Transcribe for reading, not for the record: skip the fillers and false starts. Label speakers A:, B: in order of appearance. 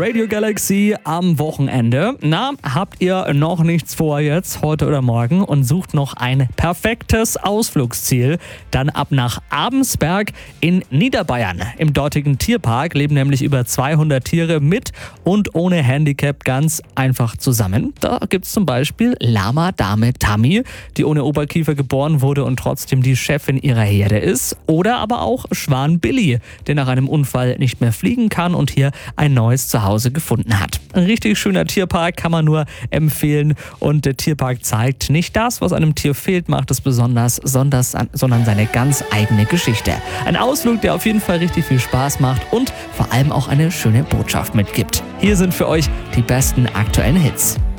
A: Radio Galaxy am Wochenende. Na, habt ihr noch nichts vor jetzt, heute oder morgen und sucht noch ein perfektes Ausflugsziel? Dann ab nach Abensberg in Niederbayern. Im dortigen Tierpark leben nämlich über 200 Tiere mit und ohne Handicap ganz einfach zusammen. Da gibt es zum Beispiel Lama-Dame Tammy, die ohne Oberkiefer geboren wurde und trotzdem die Chefin ihrer Herde ist. Oder aber auch Schwan Billy, der nach einem Unfall nicht mehr fliegen kann und hier ein neues Zuhause gefunden hat. Ein richtig schöner Tierpark, kann man nur empfehlen. Und der Tierpark zeigt nicht das, was einem Tier fehlt, macht es besonders, sondern seine ganz eigene Geschichte. Ein Ausflug, der auf jeden Fall richtig viel Spaß macht und vor allem auch eine schöne Botschaft mitgibt. Hier sind für euch die besten aktuellen Hits.